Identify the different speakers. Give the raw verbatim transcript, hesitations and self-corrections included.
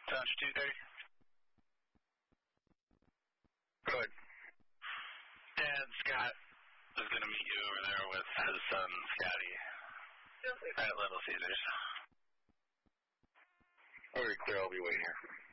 Speaker 1: Touch two thirty.
Speaker 2: Go ahead.
Speaker 1: Dad, Scott is going to meet you over there with his son, Scotty, at Little Caesars.
Speaker 2: Very clear, I'll be waiting here.